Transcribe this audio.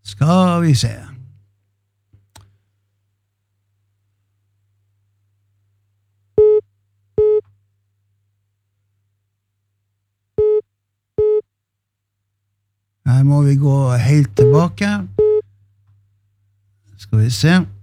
Skal vi se. Her må vi gå helt tilbake. Skal vi se.